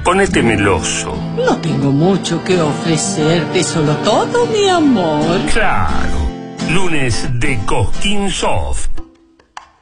Ponete meloso. No tengo mucho que ofrecerte, solo todo mi amor. Claro. Lunes de Cosquín Soft.